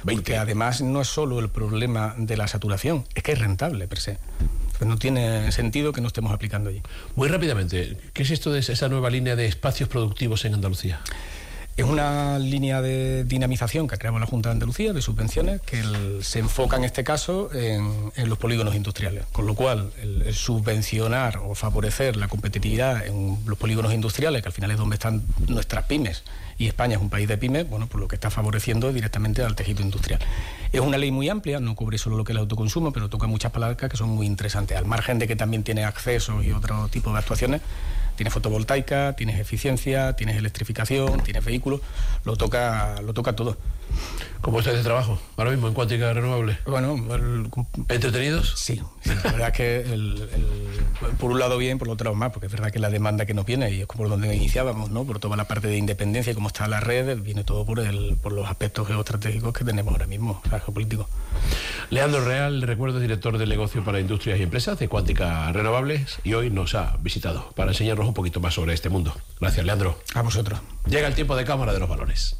Porque además no es solo el problema de la saturación, es que es rentable per se. Pues no tiene sentido que no estemos aplicando allí. Muy rápidamente, ¿qué es esto de esa nueva línea de espacios productivos en Andalucía? Es una línea de dinamización que ha creado la Junta de Andalucía, de subvenciones, que se enfoca en este caso en los polígonos industriales. Con lo cual, el subvencionar o favorecer la competitividad en los polígonos industriales, que al final es donde están nuestras pymes, y España es un país de pymes, bueno, pues lo que está favoreciendo es directamente al tejido industrial. Es una ley muy amplia, no cubre solo lo que es el autoconsumo, pero toca muchas palancas que son muy interesantes, al margen de que también tiene acceso y otro tipo de actuaciones. Tienes fotovoltaica, tienes eficiencia, tienes electrificación, tienes vehículos, lo toca todo. ¿Cómo está ese trabajo ahora mismo en Cuántica Renovable? Bueno, ¿entretenidos? Sí, la verdad es que por un lado bien, por el otro lado más, porque es verdad que la demanda que nos viene, y es como por donde iniciábamos, ¿no? Por toda la parte de independencia y cómo está la red, viene todo por los aspectos geoestratégicos que tenemos ahora mismo, o sea, geopolíticos. Leandro Real, recuerdo, director del negocio para industrias y empresas de Cuántica Renovables, y hoy nos ha visitado para enseñarnos un poquito más sobre este mundo. Gracias, Leandro. A vosotros. Llega el tiempo de Cámara de los Valores.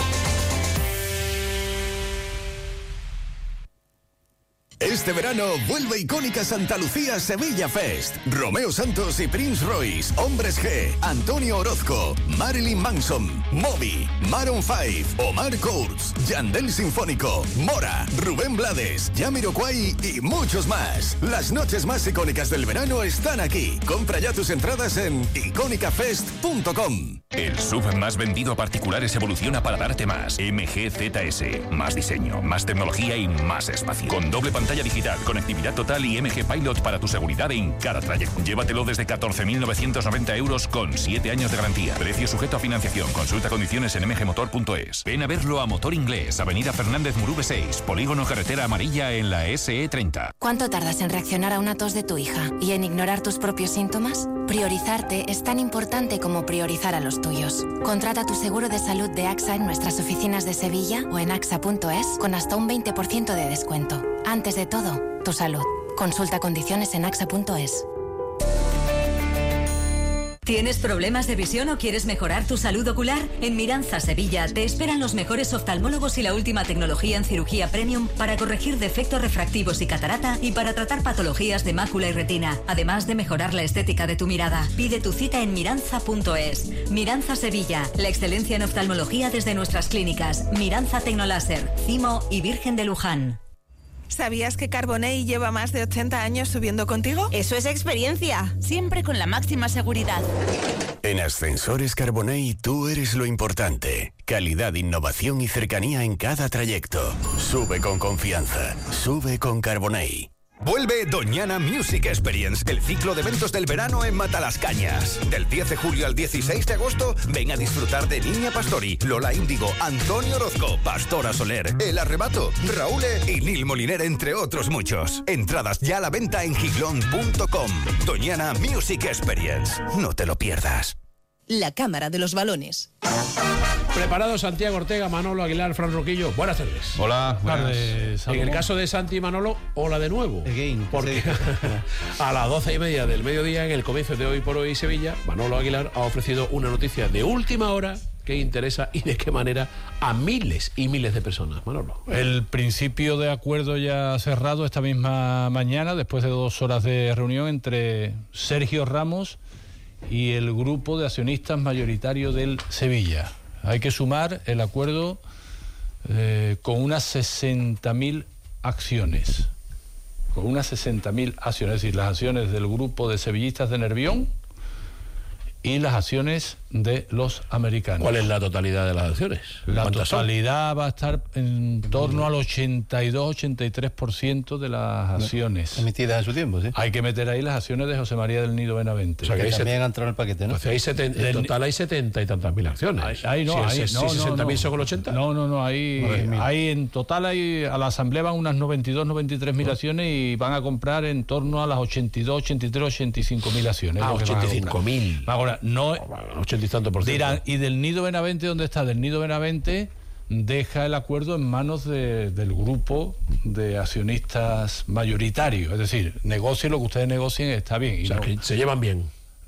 Este verano vuelve icónica Santa Lucía Sevilla Fest. Romeo Santos y Prince Royce, Hombres G, Antonio Orozco, Marilyn Manson, Moby, Maroon 5, Omar Courtz, Yandel Sinfónico, Mora, Rubén Blades, Jamiroquai y muchos más. Las noches más icónicas del verano están aquí. Compra ya tus entradas en iconicafest.com. El SUV más vendido a particulares evoluciona para darte más. MG ZS. Más diseño, más tecnología y más espacio. Con doble pantalla digital, conectividad total y MG Pilot para tu seguridad en cada trayecto. Llévatelo desde 14.990 euros con 7 años de garantía. Precio sujeto a financiación. Consulta condiciones en mgmotor.es. Ven a verlo a Motor Inglés, Avenida Fernández Murube 6, Polígono Carretera Amarilla en la SE30. ¿Cuánto tardas en reaccionar a una tos de tu hija y en ignorar tus propios síntomas? Priorizarte es tan importante como priorizar a los tuyos. Contrata tu seguro de salud de AXA en nuestras oficinas de Sevilla o en axa.es con hasta un 20% de descuento. Antes de todo, tu salud. Consulta condiciones en axa.es. ¿Tienes problemas de visión o quieres mejorar tu salud ocular? En Miranza Sevilla te esperan los mejores oftalmólogos y la última tecnología en cirugía premium para corregir defectos refractivos y catarata y para tratar patologías de mácula y retina, además de mejorar la estética de tu mirada. Pide tu cita en miranza.es. Miranza Sevilla, la excelencia en oftalmología desde nuestras clínicas Miranza Tecnoláser, Cimo y Virgen de Luján. ¿Sabías que Carbonell lleva más de 80 años subiendo contigo? Eso es experiencia, siempre con la máxima seguridad. En Ascensores Carbonell tú eres lo importante. Calidad, innovación y cercanía en cada trayecto. Sube con confianza. Sube con Carbonell. Vuelve Doñana Music Experience, el ciclo de eventos del verano en Matalascañas. Del 10 de julio al 16 de agosto, ven a disfrutar de Niña Pastori, Lola Índigo, Antonio Orozco, Pastora Soler, El Arrebato, Raúl y Nil Moliner, entre otros muchos. Entradas ya a la venta en giglón.com. Doñana Music Experience. No te lo pierdas. La Cámara de los Balones. Preparado Santiago Ortega, Manolo Aguilar, Fran Roquillo. Buenas tardes. Hola, buenas tardes. En el caso de Santi y Manolo, hola de nuevo. Again, porque a las 12:30 del mediodía, en el comienzo de Hoy por Hoy Sevilla, Manolo Aguilar ha ofrecido una noticia de última hora que interesa y de qué manera a miles y miles de personas. Manolo. El principio de acuerdo ya cerrado esta misma mañana, después de 2 horas de reunión entre Sergio Ramos y el grupo de accionistas mayoritarios del Sevilla. Hay que sumar el acuerdo con unas 60.000 acciones. Con unas 60.000 acciones, es decir, las acciones del grupo de sevillistas de Nervión y las acciones de los americanos. ¿Cuál es la totalidad de las acciones? La totalidad va a estar en torno al 82-83% de las acciones. Emitidas en su tiempo, ¿sí? Hay que meter ahí las acciones de José María del Nido Benavente. O sea, que también han entrado en el paquete, ¿no? Entonces en total hay 70 y tantas mil acciones. Ahí no, si 60.000 son con 80. No, hay en total a la asamblea van unas 92-93.000 acciones y van a comprar en torno a las 82-83-85.000 acciones. 85.000. Ahora, no... 80 y tanto por ciento. Dirán, ¿y del Nido Benavente dónde está? Del Nido Benavente deja el acuerdo en manos del grupo de accionistas mayoritarios. Es decir, negocien lo que ustedes negocien, está bien. O sea, que se llevan bien.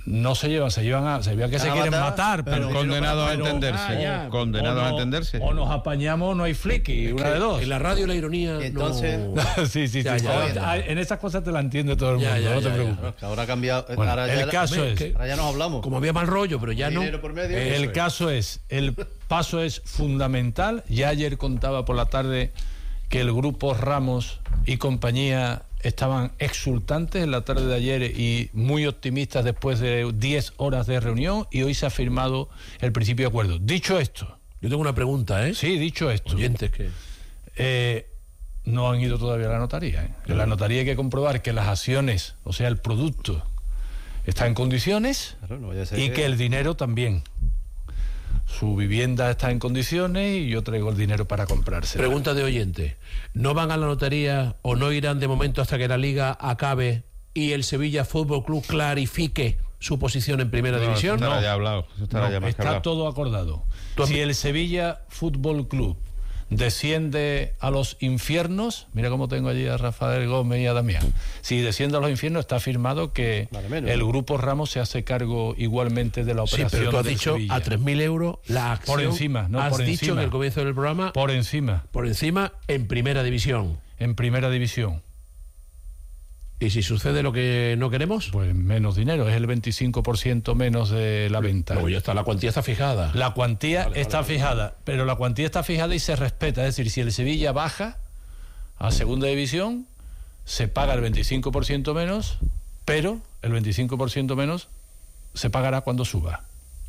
no se llevan, se vean que se quieren matar, pero condenados a entenderse. Condenados a entenderse. O nos apañamos, no hay flicky, una de dos. En la radio la ironía. Entonces, no... sí. En esas cosas te la entiende todo el mundo, no te preocupes. Ahora ha cambiado. Bueno, ahora el caso es. Ahora ya nos hablamos. Como había mal rollo, pero ya no. El caso es, el paso es fundamental. Ya ayer contaba por la tarde que el grupo Ramos y compañía estaban exultantes en la tarde de ayer y muy optimistas después de 10 horas de reunión, y hoy se ha firmado el principio de acuerdo. Dicho esto... Yo tengo una pregunta, ¿eh? Sí, dicho esto... Oyentes que... no han ido todavía a la notaría, ¿eh? En la notaría hay que comprobar que las acciones, o sea, el producto, está en condiciones, y que el dinero también. Su vivienda está en condiciones y yo traigo el dinero para comprarse. Pregunta de oyente. ¿No van a la notaría o no irán de momento hasta que la Liga acabe y el Sevilla Fútbol Club clarifique su posición en primera división? Estará ya hablado. Está todo acordado. Si el Sevilla Fútbol Club desciende a los infiernos, mira cómo tengo allí a Rafael Gómez y a Damián, si desciende a los infiernos, está firmado que el grupo Ramos se hace cargo igualmente de la operación. Sí, pero tú has dicho Sevilla. A 3.000 euros la acción. Por encima, no, has por dicho encima. en el comienzo del programa. Por encima en primera división. En primera división. ¿Y si sucede lo que no queremos? Pues menos dinero, es el 25% menos de la venta. Luego ya está, la cuantía está fijada. La cuantía está fijada, pero la cuantía está fijada y se respeta. Es decir, si el Sevilla baja a segunda división, se paga el 25% menos, pero el 25% menos se pagará cuando suba.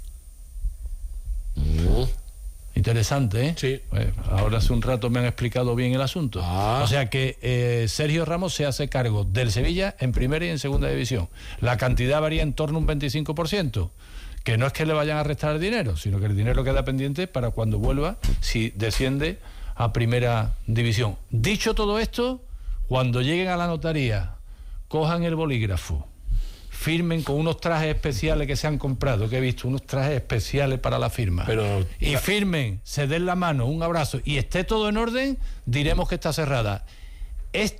Interesante, ¿eh? Sí. Ahora hace un rato me han explicado bien el asunto. O sea que Sergio Ramos se hace cargo del Sevilla en primera y en segunda división. La cantidad varía en torno a un 25%, que no es que le vayan a restar el dinero, sino que el dinero queda pendiente para cuando vuelva, si desciende a primera división. Dicho todo esto, cuando lleguen a la notaría, cojan el bolígrafo, firmen con unos trajes especiales que se han comprado, que he visto, unos trajes especiales para la firma. Y firmen, se den la mano, un abrazo, y esté todo en orden, diremos que está cerrada. Es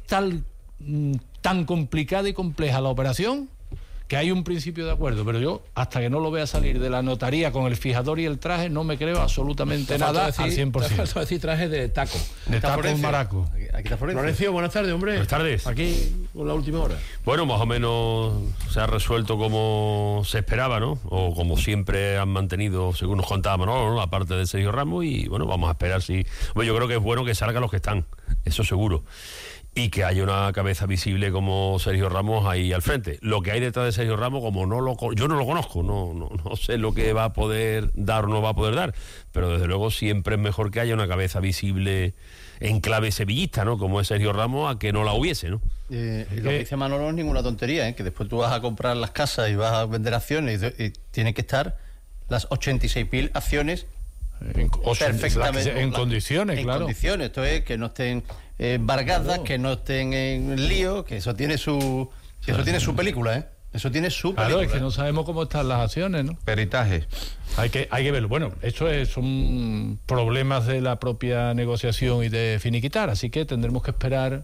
tan complicada y compleja la operación que hay un principio de acuerdo, pero yo, hasta que no lo vea salir de la notaría con el fijador y el traje, no me creo absolutamente nada al 100%. Te falta decir traje de taco. De taco en maraco. Aquí está Florencio, buenas tardes, hombre. Buenas tardes. Aquí, con la última hora. Bueno, más o menos se ha resuelto como se esperaba, ¿no? O como siempre han mantenido, según nos contaba Manolo, ¿no? Aparte de Sergio Ramos, y bueno, vamos a esperar si... Bueno, yo creo que es bueno que salgan los que están, eso seguro. Y que haya una cabeza visible como Sergio Ramos ahí al frente. Lo que hay detrás de Sergio Ramos, como yo no lo conozco, no sé lo que va a poder dar o no va a poder dar, pero desde luego siempre es mejor que haya una cabeza visible en clave sevillista, ¿no? Como es Sergio Ramos, a que no la hubiese, ¿no? Lo que dice Manolo no es ninguna tontería, ¿eh? Que después tú vas a comprar las casas y vas a vender acciones y tienen que estar las 86.000 acciones perfectamente en condiciones, claro. En condiciones, esto es que no estén embargadas, que no estén en lío, que eso tiene su película, ¿eh? Eso tiene su película. Claro, es que no sabemos cómo están las acciones, ¿no? Peritaje. Hay que verlo. Bueno, eso son problemas de la propia negociación y de finiquitar, así que tendremos que esperar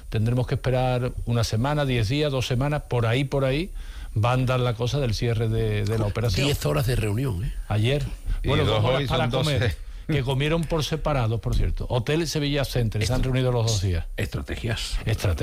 una semana, 10 días, 2 semanas, por ahí va a andar la cosa del cierre de la operación. 10 horas de reunión, ¿eh? Ayer. Y bueno, 2 horas para comer. 12. Que comieron por separado, por cierto. Hotel Sevilla Center, se han reunido los 2 días. Estrategias.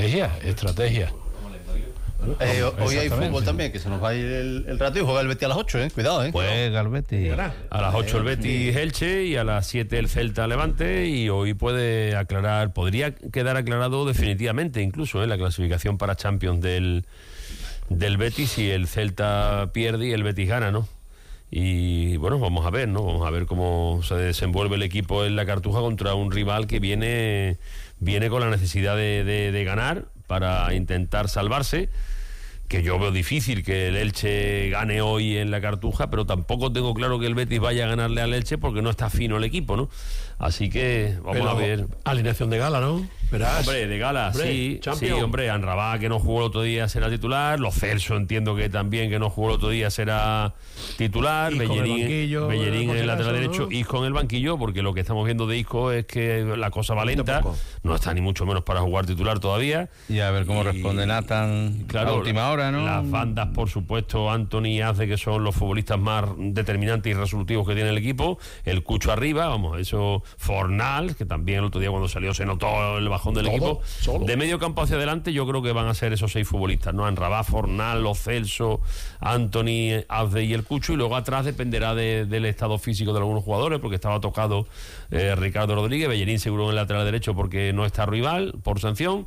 Hoy hay fútbol también, que se nos va a ir el rato y juega el Betis a las 8, cuidado, Juega el Betis. A las 8 el Betis Elche y a las 7 el Celta Levante, y hoy podría quedar aclarado definitivamente incluso la clasificación para Champions del Betis si el Celta pierde y el Betis gana, ¿no? Y bueno, vamos a ver, ¿no? Vamos a ver cómo se desenvuelve el equipo en la Cartuja contra un rival que viene con la necesidad de ganar para intentar salvarse, que yo veo difícil que el Elche gane hoy en la Cartuja, pero tampoco tengo claro que el Betis vaya a ganarle al Elche porque no está fino el equipo, ¿no? Así que vamos a ver. Alineación de gala, ¿no? Hombre, de Gala, sí, hombre, Anrabá, que no jugó el otro día, será titular. Lo Celso, entiendo que también, que no jugó el otro día, será titular. Bellerín en el lateral derecho, Isco en el banquillo, porque lo que estamos viendo de Isco es que la cosa va lenta, no está ni mucho menos para jugar titular todavía. Y a ver cómo responde Nathan a última hora, ¿no? Las bandas, por supuesto, Anthony y Ace, que son los futbolistas más determinantes y resolutivos que tiene el equipo. El Cucho arriba, vamos, eso, Fornal, que también el otro día cuando salió se notó el bajón del equipo. Solo. De medio campo hacia adelante yo creo que van a ser esos 6 futbolistas, ¿no? Anrabá, Fornal, Lo Celso, Anthony, Azde y el Cucho, y luego atrás dependerá del estado físico de algunos jugadores, porque estaba tocado Ricardo Rodríguez. Bellerín seguro en el lateral derecho porque no está rival por sanción,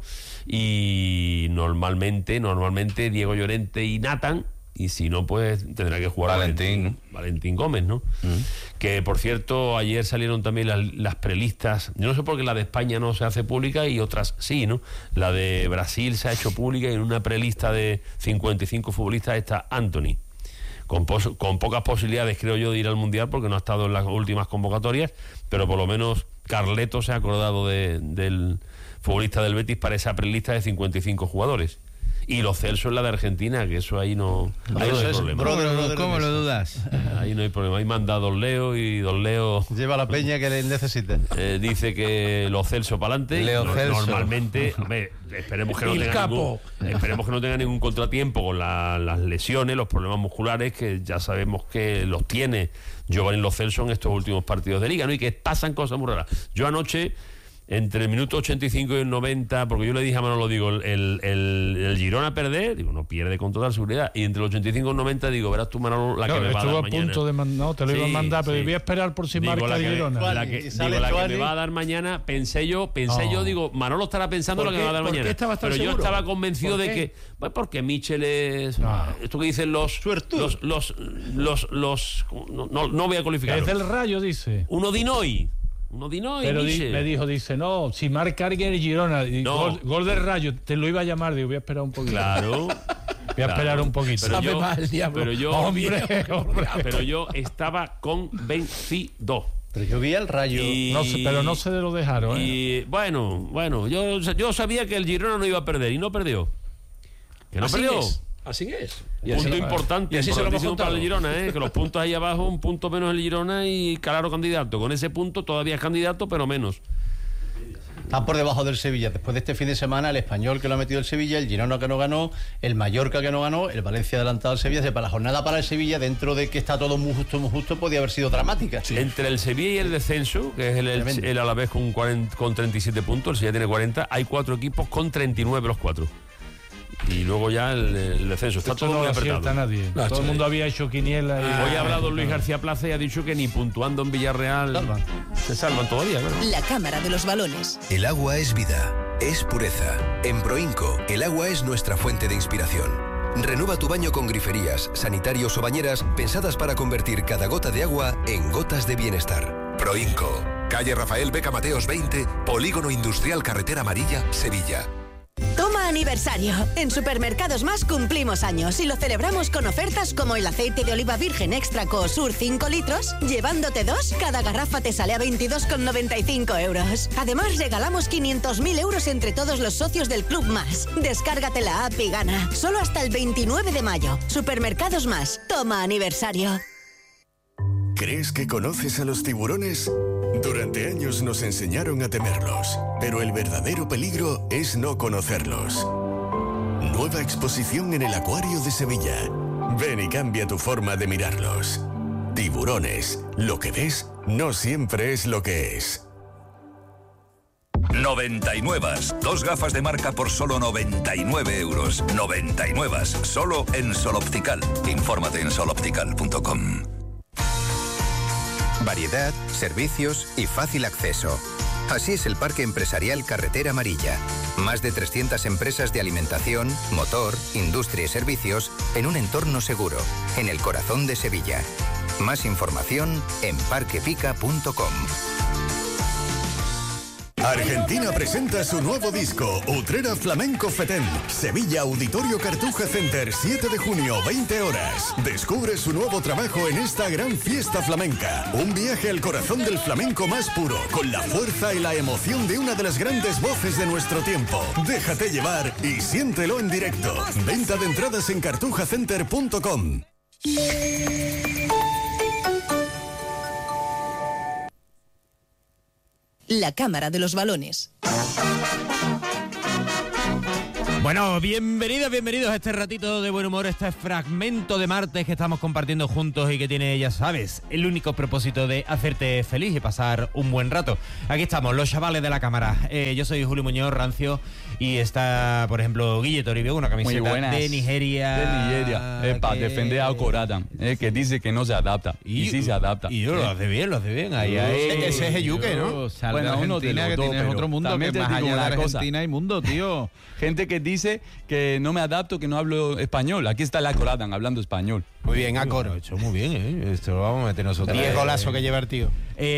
y normalmente Diego Llorente y Nathan, y si no, pues tendrá que jugar Valentín Gómez, ¿no? Que, por cierto, ayer salieron también las prelistas. Yo no sé por qué la de España no se hace pública y otras sí, ¿no? La de Brasil se ha hecho pública, y en una prelista de 55 futbolistas está Anthony, con pocas posibilidades, creo yo, de ir al Mundial, porque no ha estado en las últimas convocatorias, pero por lo menos Carleto se ha acordado del futbolista del Betis para esa prelista de 55 jugadores. Y Lo Celso es la de Argentina, que eso ahí no hay problema. ¿Cómo lo dudas? Ahí no hay problema. Ahí manda Don Leo, y Don Leo lleva la peña que le necesite. Dice que Lo Celso para adelante. Normalmente, esperemos que no tenga ningún contratiempo con las lesiones, los problemas musculares, que ya sabemos que los tiene Giovanni Lo Celso en estos últimos partidos de Liga, ¿no? Y que pasan cosas muy raras. Yo anoche, entre el minuto 85 y el 90, porque yo le dije a Manolo, digo, el Girona perder, digo, no pierde con total seguridad, y entre el 85 y el 90, digo, verás tú, Manolo, la que me va a dar mañana. Estuvo a punto de mandar, te lo iba a mandar, pero voy a esperar por si marca el Girona. La que me va a dar mañana, pensé yo, digo, Manolo estará pensando lo que me va a dar mañona. Pero yo estaba convencido de que, pues porque Michel es, esto que dicen los no voy a cualificar. Es del Rayo, dice. Un Odinoy. Pero me dice, no, si marca alguien el Girona, gol del Rayo, te lo iba a llamar, digo, voy a esperar un poquito. Claro. Voy a esperar un poquito. Pero yo estaba convencido. Pero yo vi al Rayo. Pero no se lo dejaron. Y bueno, yo sabía que el Girona no iba a perder, y no perdió. Que no perdió. Así es. Punto importante. Y así se lo hemos contado para el Girona, que los puntos ahí abajo, un punto menos el Girona, y claro, candidato. Con ese punto todavía es candidato, pero menos. Está por debajo del Sevilla. Después de este fin de semana, el Español, que lo ha metido el Sevilla, el Girona, que no ganó, el Mallorca, que no ganó, el Valencia adelantado al Sevilla. Para la jornada para el Sevilla, dentro de que está todo muy justo, podía haber sido dramática. Sí. Entre el Sevilla y el descenso, que es el Alavés con 37 puntos, el Sevilla tiene 40, hay 4 equipos con 39 los 4. Y luego ya el descenso. Está todo muy apretado. Nadie. Todo el mundo había hecho quiniela. Hoy ha hablado Luis García Plaza y ha dicho que ni puntuando en Villarreal se salvan todavía. Claro. La Cámara de los Balones. El agua es vida, es pureza. En Proinco, el agua es nuestra fuente de inspiración. Renueva tu baño con griferías, sanitarios o bañeras pensadas para convertir cada gota de agua en gotas de bienestar. Proinco, calle Rafael Beca Mateos 20, Polígono Industrial Carretera Amarilla, Sevilla. Toma aniversario. En Supermercados Más cumplimos años y lo celebramos con ofertas como el aceite de oliva virgen extra Coosur 5 litros. Llevándote 2, cada garrafa te sale a 22,95 euros. Además, regalamos 500.000 euros entre todos los socios del Club Más. Descárgate la app y gana. Solo hasta el 29 de mayo. Supermercados Más. Toma aniversario. ¿Crees que conoces a los tiburones? Durante años nos enseñaron a temerlos, pero el verdadero peligro es no conocerlos. Nueva exposición en el Acuario de Sevilla. Ven y cambia tu forma de mirarlos. Tiburones, lo que ves no siempre es lo que es. 99. 2 gafas de marca por solo 99 euros. 99. Solo en Sol Optical. Infórmate en soloptical.com. Variedad, servicios y fácil acceso. Así es el Parque Empresarial Carretera Amarilla. Más de 300 empresas de alimentación, motor, industria y servicios en un entorno seguro, en el corazón de Sevilla. Más información en parquepica.com. Argentina presenta su nuevo disco, Utrera Flamenco Fetén. Sevilla, Auditorio Cartuja Center, 7 de junio, 20 horas. Descubre su nuevo trabajo en esta gran fiesta flamenca. Un viaje al corazón del flamenco más puro, con la fuerza y la emoción de una de las grandes voces de nuestro tiempo. Déjate llevar y siéntelo en directo. Venta de entradas en cartujacenter.com. La Cámara de los Balones. Bueno, bienvenidos a este ratito de buen humor, este fragmento de martes que estamos compartiendo juntos y que tiene, ya sabes, el único propósito de hacerte feliz y pasar un buen rato. Aquí estamos, los chavales de la cámara. Yo soy Julio Muñoz Rancio y está, por ejemplo, Guille Toribio, una camiseta de Nigeria. Para defender a Coratan, que dice que no se adapta. Y sí se adapta. Y lo hace bien. Ahí. Ese es el yuque, ¿no? Bueno, uno tiene que tienes otro mundo que más allá de Argentina hay mundo, tío. Gente que dice que no me adapto, que no hablo español. Aquí está la Coratan hablando español. Muy bien, Acor. Lo ha hecho muy bien, Esto lo vamos a meter nosotros. 10 golazos que lleva el tío.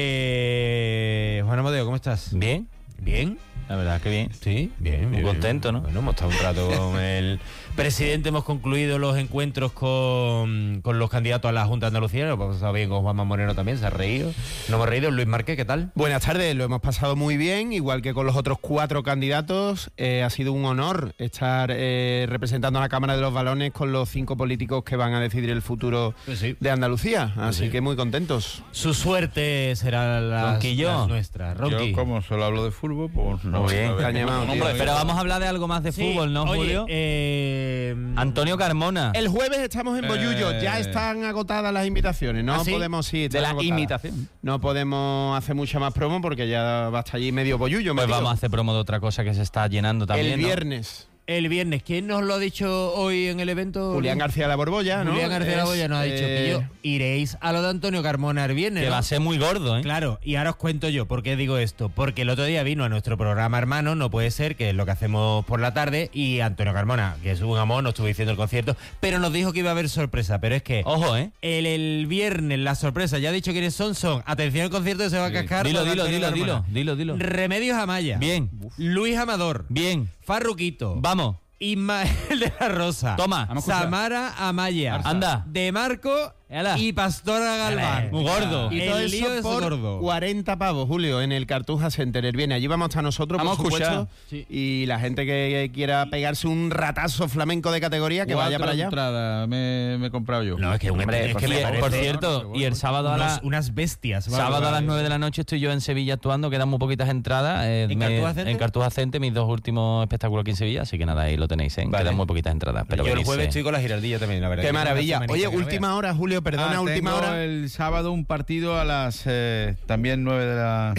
Juan Amadeo, ¿cómo estás? Bien. La verdad que bien. Sí, bien. Muy contento, ¿no? Bueno, hemos estado un rato con el presidente, hemos concluido los encuentros con los candidatos a la Junta de Andalucía, lo hemos pasado bien con Juanma Moreno también, se ha reído. No hemos reído. Luis Márquez, ¿qué tal? Buenas tardes, lo hemos pasado muy bien, igual que con los otros 4 candidatos. Ha sido un honor estar representando a la Cámara de los Balones con los 5 políticos que van a decidir el futuro de Andalucía, así que muy contentos. Su suerte será la nuestra. Ronqui. Yo, como solo hablo de fútbol, pues no. Muy bien. Pero vamos a hablar de algo más de fútbol, ¿no, Julio? Antonio Carmona. El jueves estamos en Bollullo, ya están agotadas las invitaciones. No podemos ir de la imitación. No podemos hacer mucha más promo porque ya va a estar allí medio Bollullo. Pues vamos a hacer promo de otra cosa que se está llenando también. El viernes. El viernes, ¿quién nos lo ha dicho hoy en el evento? Julián García de la Borbolla, ¿no? Julián García de la Borbolla nos ha dicho que yo iréis a lo de Antonio Carmona el viernes, que ¿no? va a ser muy gordo, ¿eh? Claro, y ahora os cuento yo por qué digo esto. Porque el otro día vino a nuestro programa hermano, No Puede Ser, que es lo que hacemos por la tarde, y Antonio Carmona, que es un amor, nos estuvo diciendo el concierto, pero nos dijo que iba a haber sorpresa. Pero es que, ojo, el viernes la sorpresa, ya ha dicho quiénes son, atención al concierto que se va a cascar. Dilo. Remedios Amaya. Bien. Luis Amador. Bien. Farruquito. Vamos. Ismael de la Rosa. Toma. Samara Amaya. Anda. De Marco y Pastora Galván. Muy gordo. Y todo lío eso es por gordo. 40 pavos, Julio, en el Cartuja Center el viernes. Allí vamos a estar nosotros, por supuesto. Sí. Y la gente que quiera pegarse un ratazo flamenco de categoría, que vaya para allá. Entradas me he comprado yo. No, es que por cierto, y el sábado unas bestias. Sábado a las 9 de la noche estoy yo en Sevilla actuando, quedan muy poquitas entradas. ¿En Cartuja Center? mis 2 últimos espectáculos aquí en Sevilla, así que nada, ahí lo tenéis, Quedan muy poquitas entradas. Pero yo el jueves estoy con la Giraldilla también, la verdad. Qué maravilla. Oye, última hora, Julio, perdona, última hora. El sábado un partido a las también 9 de la...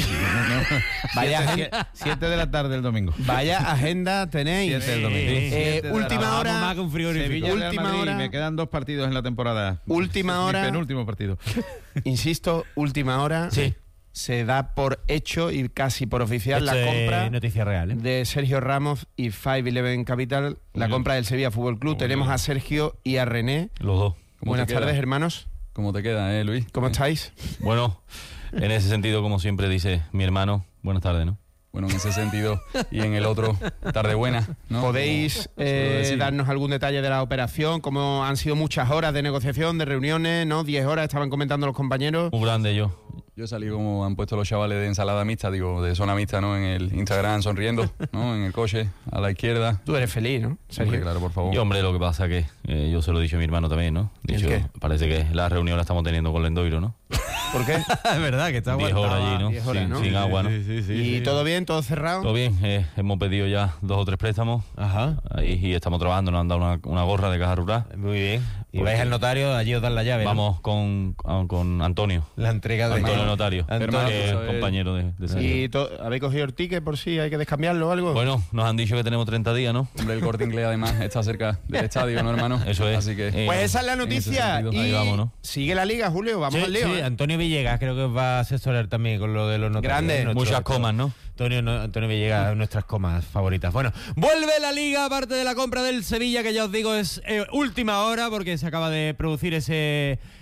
Vaya 7 de la tarde el domingo. Vaya agenda tenéis. 7 del domingo. Última hora. Sevilla, última hora. Me quedan 2 partidos en la temporada. Última hora. Mi penúltimo partido. Insisto, última hora. Sí. Se da por hecho y casi por oficial la compra noticia real, de Sergio Ramos y 511 Capital, la compra del Sevilla Fútbol Club. Tenemos a Sergio y a René. Los dos. Buenas tardes, hermanos. ¿Cómo te queda, Luis? ¿Cómo estáis? Bueno, en ese sentido, como siempre dice mi hermano, buenas tardes, ¿no? Bueno, en ese sentido y en el otro, tarde buena, ¿no? ¿Podéis darnos algún detalle de la operación? ¿Cómo han sido muchas horas de negociación, de reuniones, ¿no? 10 horas, estaban comentando los compañeros. Muy grande yo. Yo salí como han puesto los chavales de ensalada mixta, de zona mixta, ¿no? En el Instagram sonriendo, ¿no? En el coche, a la izquierda. Tú eres feliz, ¿no? Hombre, claro, por favor. Y hombre, lo que pasa que yo se lo he dicho a mi hermano también, ¿no? Dicho, parece que la reunión la estamos teniendo con Lendoiro, ¿no? ¿Por qué? Es verdad que está 10 horas allí, ¿no? 10 horas, ¿no? Sin agua, ¿no? Sí. ¿Y todo bien? ¿Todo cerrado? Todo bien. Hemos pedido ya 2 o 3 préstamos. Ajá. Y estamos trabajando. Nos han dado una gorra de Caja Rural. Muy bien. Y vais al notario, allí os dan la llave. Vamos con Antonio. La entrega de Antonio Notario. Antonio, que es compañero de ¿Y habéis cogido el ticket por si hay que descambiarlo o algo? Bueno, nos han dicho que tenemos 30 días, ¿no? Hombre, el Corte Inglés además está cerca del estadio, ¿no, hermano? Eso es. Así que, pues esa es la noticia. Y ahí vamos, ¿no? Sigue la liga, Julio. Vamos al lío. Sí, Antonio Villegas creo que os va a asesorar también con lo de los notarios. Grande. Muchas comas, ¿no? Antonio Villegas, nuestras comas favoritas. Bueno, vuelve la liga, aparte de la compra del Sevilla, que ya os digo es última hora, porque se acaba de producir ese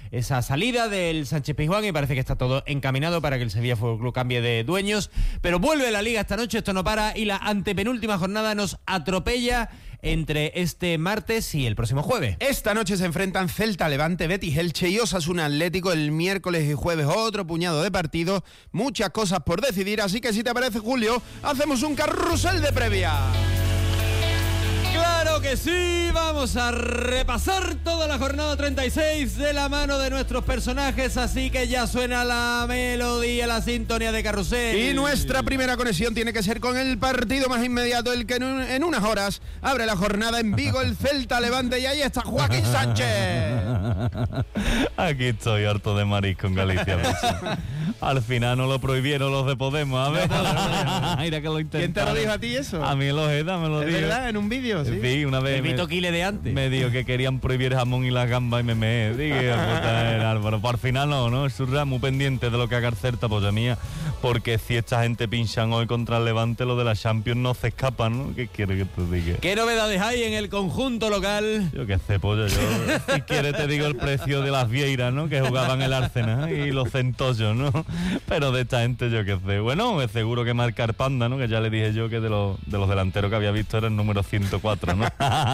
esa salida del Sánchez Pizjuán y parece que está todo encaminado para que el Sevilla Fútbol Club cambie de dueños. Pero vuelve la Liga esta noche, esto no para, y la antepenúltima jornada nos atropella entre este martes y el próximo jueves. Esta noche se enfrentan Celta, Levante, Betis, Elche y Osasuna Atlético. El miércoles y jueves otro puñado de partidos, muchas cosas por decidir, así que si te parece, Julio, hacemos un carrusel de previa. ¡Claro que sí! Vamos a repasar toda la jornada 36 de la mano de nuestros personajes, así que ya suena la melodía, la sintonía de carrusel. Y nuestra primera conexión tiene que ser con el partido más inmediato, el que en unas horas abre la jornada en Vigo, el Celta Levante, y ahí está Joaquín Sánchez. Aquí estoy harto de marisco en Galicia. Al final no lo prohibieron los de Podemos. A ver, mira que lo ¿Quién te lo dijo a ti eso? A mí el Ojeda me lo dijo. ¿Es verdad? ¿En un vídeo? Sí, una vez me dijo que querían prohibir el jamón y la gamba y me dije, Álvaro, por al final no, es muy pendiente de lo que haga el Celta, pues mía, porque si esta gente pinchan hoy contra el Levante, lo de la Champions no se escapa, ¿no? ¿Qué quiere que te diga? ¿Qué novedades hay en el conjunto local? Yo qué sé, pollo, si quieres te digo el precio de las Vieiras, ¿no? Que jugaban el Arsenal y los Centollos, ¿no? Pero de esta gente yo qué sé. Bueno, es seguro que marcar Panda, ¿no? Que ya le dije yo que de los delanteros que había visto era el número 104, ¿no?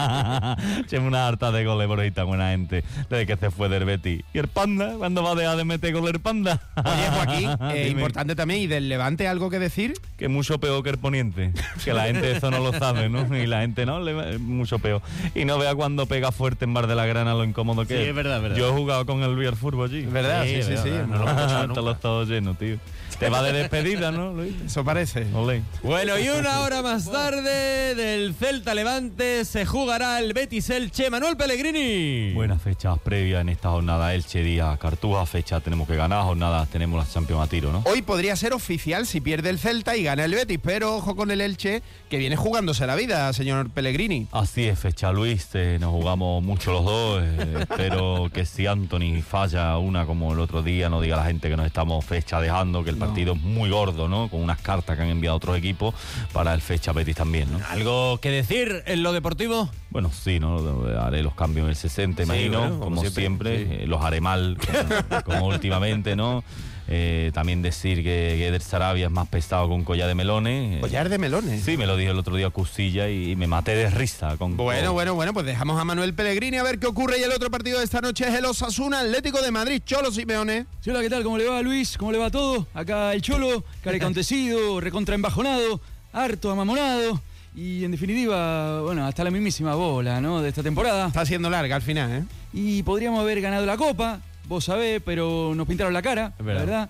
Echeme una harta de goles por ahí, tan buena gente, desde que se fue del Betis. ¿Y el Panda? ¿Cuándo va a dejar de meter gol el Panda? Oye, Joaquín, importante también, ¿y del Levante algo que decir? Que mucho peor que el Poniente, que la gente eso no lo sabe, ¿no? Y la gente no, mucho peor. Y no vea cuando pega fuerte en Bar de la Grana lo incómodo que es. Sí, es verdad. Yo he jugado con el Luis Furbo allí. ¿Verdad? Sí. No lo he escuchado nunca. Los estados llenos, tío. Te va de despedida, ¿no, Luis? Eso parece. Olé. Bueno, y una hora más tarde del Celta Levante se jugará el Betis Elche. Manuel Pellegrini. Buenas fechas previas en esta jornada. Elche, día Cartuja, fecha tenemos que ganar, jornadas tenemos la Champions a tiro, ¿no? Hoy podría ser oficial si pierde el Celta y gana el Betis, pero ojo con el Elche, que viene jugándose la vida, señor Pellegrini. Así es, fecha Luis, nos jugamos mucho los dos, espero que si Anthony falla una como el otro día, no diga la gente que nos estamos fecha dejando, que el partido es muy gordo, ¿no? Con unas cartas que han enviado otros equipos para el fecha Betis también, ¿no? ¿Algo que decir en lo deportivo? Bueno, sí, ¿no? Haré los cambios en el 60, imagino, bueno, como siempre. Sí. Los haré mal, como últimamente, ¿no? También decir que Eder Sarabia es más pesado con collar de melones. ¿Collar de melones? Sí, me lo dijo el otro día Cusilla y me maté de risa. Bueno, pues dejamos a Manuel Pellegrini a ver qué ocurre. Y el otro partido de esta noche es el Osasuna Atlético de Madrid. Cholo Simeone. Sí, hola, ¿qué tal? ¿Cómo le va, Luis? ¿Cómo le va todo? Acá el Cholo, carecontecido, recontraembajonado, harto amamonado. Y en definitiva, bueno, hasta la mismísima bola, ¿no? De esta temporada. Está siendo larga al final, ¿eh? Y podríamos haber ganado la Copa, vos sabés, pero nos pintaron la cara, la verdad.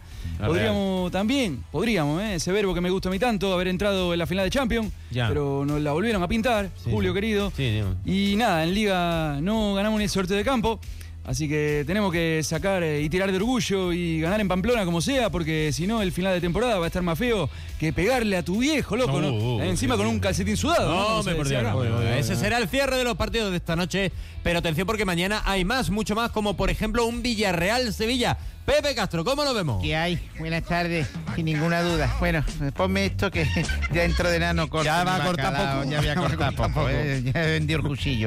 Podríamos, ese verbo que me gusta a mí tanto, haber entrado en la final de Champions, pero nos la volvieron a pintar, sí, Julio querido. Sí. Y nada, en Liga no ganamos ni el sorteo de campo. Así que tenemos que sacar y tirar de orgullo y ganar en Pamplona como sea, porque si no el final de temporada va a estar más feo que pegarle a tu viejo, loco, ¿no? Encima con un calcetín sudado. Ese será el cierre de los partidos de esta noche, pero atención porque mañana hay mucho más, como por ejemplo un Villarreal-Sevilla. Pepe Castro, ¿cómo lo vemos? ¿Qué hay? Buenas tardes, sin ninguna duda. Bueno, ponme esto que ya dentro de nada no corta. Ya va a cortar poco. Ya voy a cortar poco. Ya he vendido el cuchillo.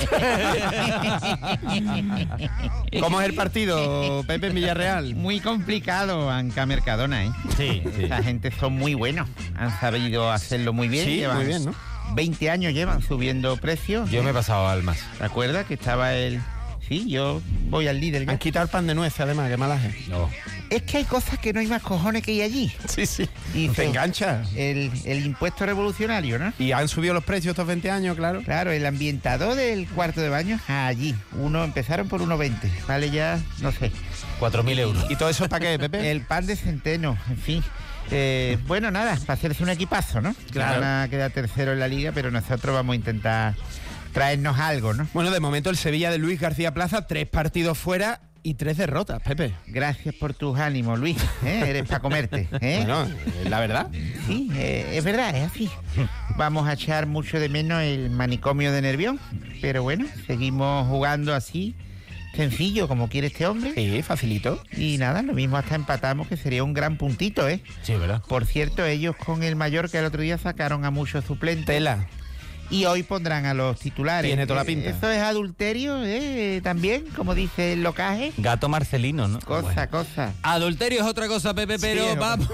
¿Cómo es el partido, Pepe, en Villarreal? Muy complicado, Anca Mercadona, ¿eh? Sí. Esta gente son muy buenos. Han sabido hacerlo muy bien. Sí, muy bien, ¿no? 20 años llevan subiendo precios. Yo me he pasado al más. ¿Te acuerdas que estaba el...? Sí, yo voy al líder ya. Han quitado el pan de nuez, además, qué malaje. No. Es que hay cosas que no hay más cojones que ir allí. Sí. Y te engancha. El impuesto revolucionario, ¿no? Y han subido los precios estos 20 años, claro. Claro, el ambientador del cuarto de baño, allí. Empezaron por 1,20. Vale ya, no sé. 4.000 euros. ¿Y todo eso para qué, Pepe? El pan de centeno, en fin. Bueno, nada, para hacerse un equipazo, ¿no? Claro. Van a quedar tercero en la liga, pero nosotros vamos a intentar traernos algo, ¿no? Bueno, de momento el Sevilla de Luis García Plaza, 3 partidos fuera y 3 derrotas, Pepe. Gracias por tus ánimos, Luis. Eres para comerte. Bueno, es la verdad. Sí, es verdad, es así. Vamos a echar mucho de menos el manicomio de Nervión, pero bueno, seguimos jugando así, sencillo, como quiere este hombre. Sí, facilito. Y nada, lo mismo hasta empatamos, que sería un gran puntito, ¿eh? Sí, ¿verdad? Por cierto, ellos con el Mallorca el otro día sacaron a muchos suplentes. Tela. y hoy pondrán a los titulares. Tiene toda la pinta. ¿Eso es adulterio también, como dice el locaje? Gato Marcelino, ¿no? Cosa. Adulterio es otra cosa, Pepe, pero Sí, vamos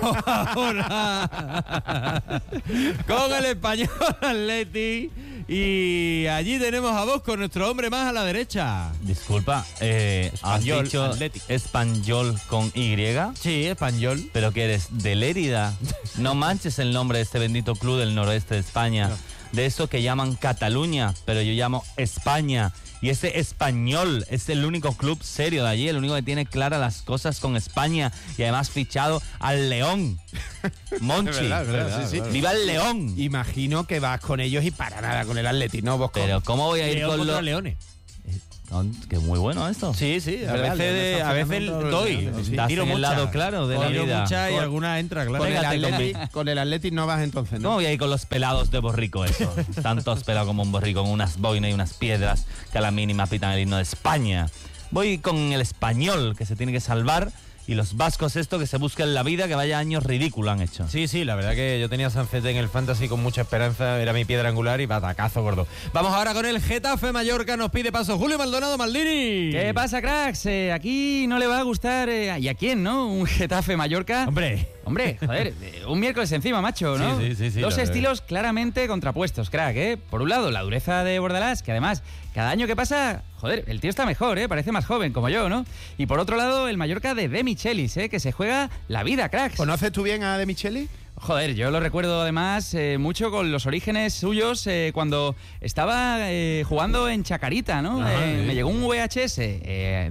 ahora con el Español Atleti. Y allí tenemos a vos con nuestro hombre más a la derecha. Disculpa, ¿has dicho Español con Y? Sí, Español. ¿Pero que eres de Lérida? No manches el nombre de este bendito club del noroeste de España. No. De eso que llaman Cataluña, pero yo llamo España. Y ese Español es el único club serio de allí, el único que tiene claras las cosas con España y además fichado al León. Monchi. verdad, sí. ¡Viva el León! Imagino que vas con ellos y para nada con el Atleti, ¿no, Bosco? Pero ¿cómo voy a ir León con los Leones? Que muy bueno esto. Sí, a veces doy. Estás en el lado claro de la vida. Mucha y alguna entra, claro. Con el Atleti no vas entonces, ¿no? ¿Cómo voy a ir con los pelados de borrico eso? Tantos pelados como un borrico, con unas boinas y unas piedras que a la mínima pitan el himno de España. Voy con el Español, que se tiene que salvar, y los vascos esto que se buscan la vida, que vaya años ridículos han hecho. Sí, la verdad que yo tenía a Sancete en el Fantasy con mucha esperanza, era mi piedra angular y batacazo gordo. Vamos ahora con el Getafe Mallorca, nos pide paso Julio Maldonado Maldini. ¿Qué pasa, cracks? Aquí no le va a gustar, ¿y a quién, no? Un Getafe Mallorca. Hombre, joder, un miércoles encima, macho, ¿no? Sí, Dos estilos claramente contrapuestos, crack, ¿eh? Por un lado, la dureza de Bordalás, que además, cada año que pasa, joder, el tío está mejor, ¿eh? Parece más joven, como yo, ¿no? Y por otro lado, el Mallorca de Michelis, que se juega la vida, cracks. ¿Conoces tú bien a De Michelis? Joder, yo lo recuerdo además mucho con los orígenes suyos cuando estaba jugando en Chacarita, ¿no? Me llegó un VHS de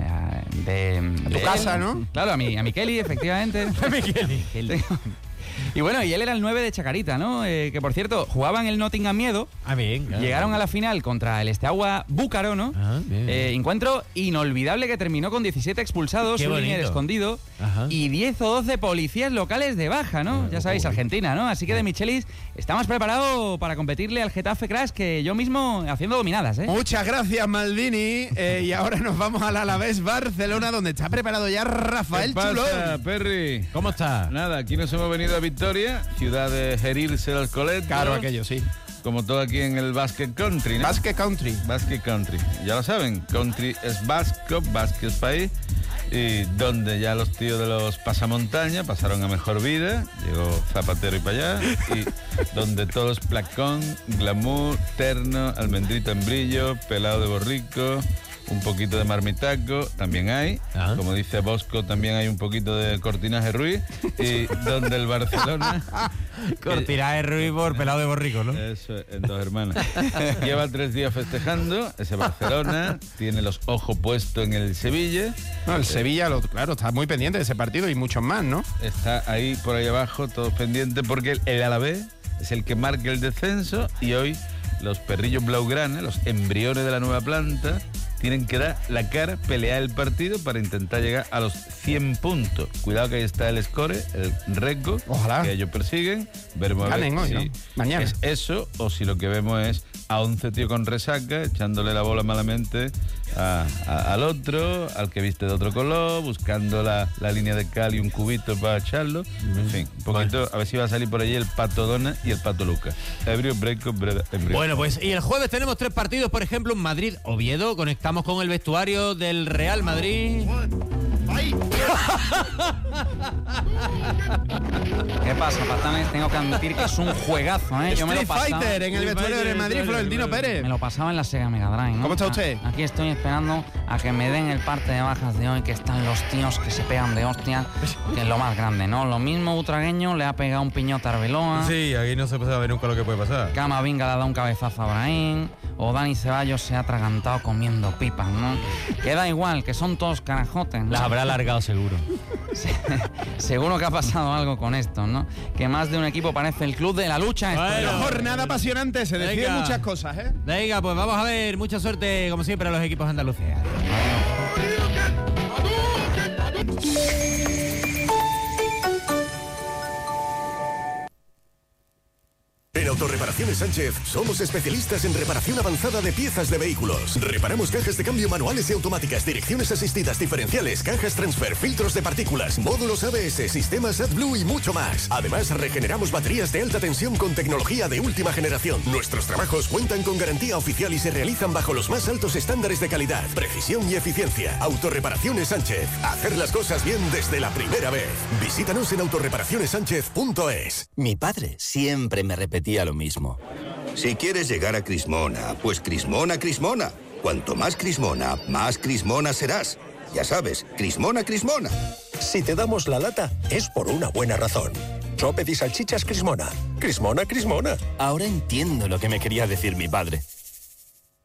tu casa, él, ¿no? Claro, a mi Kelly, efectivamente. A mi Kelly. Y bueno, y él era el 9 de Chacarita, ¿no? Que por cierto, jugaban el Nottingham Miedo. Bien. Claro. Llegaron a la final contra el Steaua Búcaro, ¿no? Bien. Encuentro inolvidable que terminó con 17 expulsados, un linier escondido y 10 o 12 policías locales de baja, ¿no? Ya sabéis, Argentina, ¿no? Así que De Michelis está más preparado para competirle al Getafe Crash que yo mismo haciendo dominadas, ¿eh? Muchas gracias, Maldini. Y ahora nos vamos al Alavés Barcelona, donde está preparado ya Rafael ¿Qué pasa, Chulón. Perry? ¿Cómo está? Nada, aquí nos hemos venido a Victoria, ciudad de Gerirse al Coleto. Claro, aquello, sí. Como todo aquí en el Basque Country, ¿no? Basque Country. Basque Country. Ya lo saben, country es vasco, basque es país. Y donde ya los tíos de los pasamontaña pasaron a mejor vida, llegó Zapatero y para allá, y donde todos placón, glamour, terno, almendrita en brillo, pelado de borrico, un poquito de marmitaco, también hay, como dice Bosco, también hay un poquito de cortinaje Ruiz, y donde el Barcelona... Cortinaje Ruiz por pelado de borrico, ¿no? Eso, en Dos Hermanas. Lleva 3 días festejando, ese Barcelona, tiene los ojos puestos en el Sevilla. No, el Sevilla, claro, está muy pendiente de ese partido y muchos más, ¿no? Está ahí, por ahí abajo, todos pendientes, porque el Alavés es el que marca el descenso y hoy los perrillos blaugrana, los embriones de la nueva planta, tienen que dar la cara, pelear el partido para intentar llegar a los 100 puntos. Cuidado que ahí está el score, el récord que ellos persiguen. Veremos a ver hoy, si ¿no? Mañana es eso o si lo que vemos es a 11 tíos con resaca echándole la bola malamente al otro, al que viste de otro color, buscando la línea de cal y un cubito para echarlo. En fin, un poquito, a ver si va a salir por allí el Pato Dona y el Pato Luca. Ebrio, breco, embrión. Bueno, pues y el jueves tenemos 3 partidos, por ejemplo, en Madrid-Oviedo. Conectamos con el vestuario del Real Madrid. ¿Qué pasa, patanes? Tengo que admitir que es un juegazo, ¿eh? Yo me lo pasaba Fighter en el vestuario del Madrid, Florentino Pérez. Me lo pasaba en la Sega Mega Drive, ¿no? ¿Cómo está usted? Aquí estoy esperando a que me den el parte de bajas de hoy, que están los tíos que se pegan de hostia, que es lo más grande, ¿no? Lo mismo Butragueño le ha pegado un piñote a Arbeloa. Sí, aquí no se puede saber nunca lo que puede pasar. Camavinga le ha dado un cabezazo a Brahim, o Dani Ceballos se ha atragantado comiendo pipas, ¿no? Que da igual, que son todos carajotes, ¿no? Las habrá alargado seguro. Seguro que ha pasado algo con esto, ¿no? Que más de un equipo parece el club de la lucha. Bueno, jornada apasionante, se deciden muchas cosas, ¿eh? Venga, pues vamos a ver, mucha suerte, como siempre, a los equipos andaluces. En En Autorreparaciones Sánchez somos especialistas en reparación avanzada de piezas de vehículos. Reparamos cajas de cambio manuales y automáticas, direcciones asistidas diferenciales, cajas transfer, filtros de partículas, módulos ABS, sistemas AdBlue y mucho más. Además, regeneramos baterías de alta tensión con tecnología de última generación. Nuestros trabajos cuentan con garantía oficial y se realizan bajo los más altos estándares de calidad, precisión y eficiencia. Autorreparaciones Sánchez. Hacer las cosas bien desde la primera vez. Visítanos en autorreparacionessánchez.es. Mi padre siempre me repetía lo mismo. Si quieres llegar a Crismona, pues Crismona, Crismona. Cuanto más Crismona serás. Ya sabes, Crismona, Crismona. Si te damos la lata, es por una buena razón. Sopes y salchichas Crismona. Crismona, Crismona. Ahora entiendo lo que me quería decir mi padre.